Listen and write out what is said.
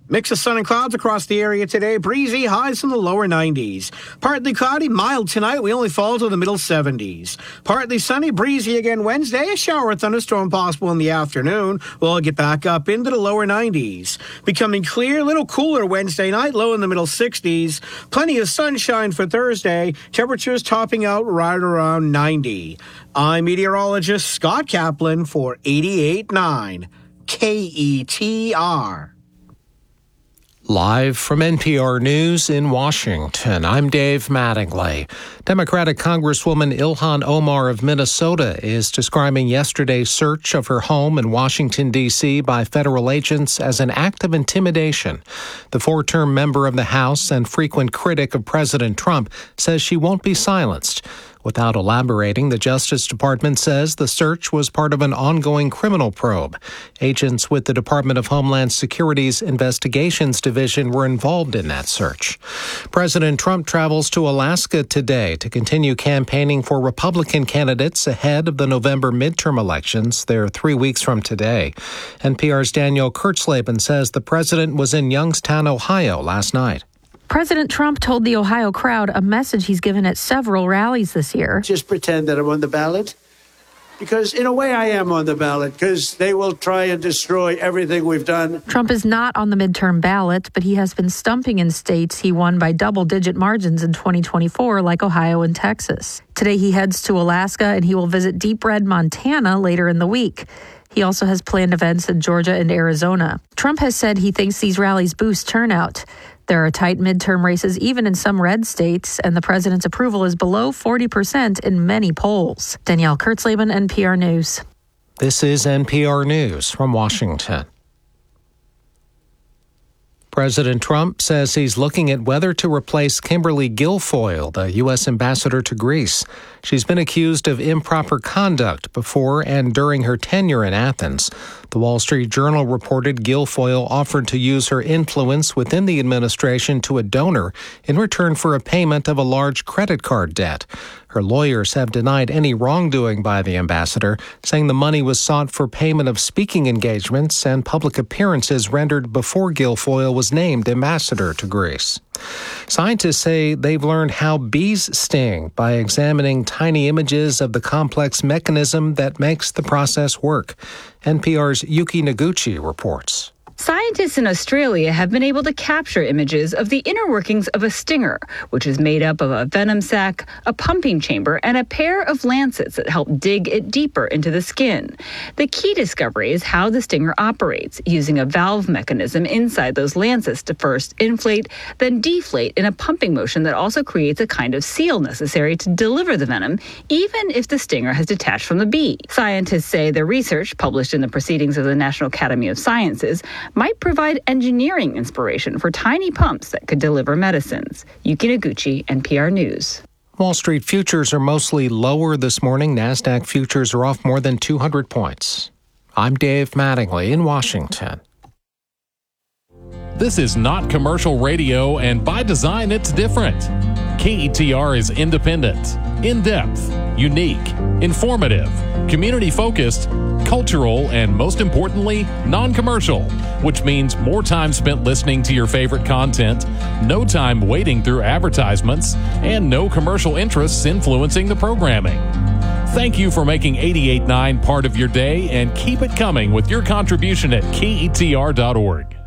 Mix of sun and clouds across the area today. Breezy, highs in the lower 90s. Partly cloudy, mild tonight. We only fall to the middle 70s. Partly sunny, breezy again Wednesday. A shower or thunderstorm possible in the afternoon. We'll get back up into the lower 90s. Becoming clear, a little cooler Wednesday night, low in the middle 60s. Plenty of sunshine for Thursday. Temperatures topping out right around 90. I'm meteorologist Scott Kaplan for 88.9 KETR. Live from NPR News in Washington, I'm Dave Mattingly. Democratic Congresswoman Ilhan Omar of Minnesota is describing yesterday's search of her home in Washington, D.C. by federal agents as an act of intimidation. The four-term member of the House and frequent critic of President Trump says she won't be silenced. Without elaborating, the Justice Department says the search was part of an ongoing criminal probe. Agents with the Department of Homeland Security's Investigations Division were involved in that search. President Trump travels to Alaska today to continue campaigning for Republican candidates ahead of the November midterm elections. They're 3 weeks from today. NPR's Danielle Kurtzleben says the president was in Youngstown, Ohio last night. President Trump told the Ohio crowd a message he's given at several rallies this year. Just pretend that I'm on the ballot, because in a way I am on the ballot, because they will try and destroy everything we've done. Trump is not on the midterm ballot, but he has been stumping in states he won by double-digit margins in 2024, like Ohio and Texas. Today he heads to Alaska, and he will visit Deep Red, Montana later in the week. He also has planned events in Georgia and Arizona. Trump has said he thinks these rallies boost turnout. There are tight midterm races even in some red states, and the president's approval is below 40% in many polls. Danielle Kurtzleben, NPR News. This is NPR News from Washington. President Trump says he's looking at whether to replace Kimberly Guilfoyle, the U.S. ambassador to Greece. She's been accused of improper conduct before and during her tenure in Athens. The Wall Street Journal reported Guilfoyle offered to use her influence within the administration to a donor in return for a payment of a large credit card debt. Her lawyers have denied any wrongdoing by the ambassador, saying the money was sought for payment of speaking engagements and public appearances rendered before Guilfoyle was named ambassador to Greece. Scientists say they've learned how bees sting by examining tiny images of the complex mechanism that makes the process work. NPR's Yuki Noguchi reports. Scientists in Australia have been able to capture images of the inner workings of a stinger, which is made up of a venom sac, a pumping chamber, and a pair of lancets that help dig it deeper into the skin. The key discovery is how the stinger operates, using a valve mechanism inside those lancets to first inflate, then deflate in a pumping motion that also creates a kind of seal necessary to deliver the venom, even if the stinger has detached from the bee. Scientists say their research, published in the Proceedings of the National Academy of Sciences, might provide engineering inspiration for tiny pumps that could deliver medicines. Yuki Noguchi, NPR News. Wall Street futures are mostly lower this morning. NASDAQ futures are off more than 200 points. I'm Dave Mattingly in Washington. This is not commercial radio, and by design, it's different. KETR is independent, in-depth, unique, informative, community-focused, cultural, and most importantly, non-commercial, which means more time spent listening to your favorite content, no time waiting through advertisements, and no commercial interests influencing the programming. Thank you for making 88.9 part of your day, and keep it coming with your contribution at KETR.org.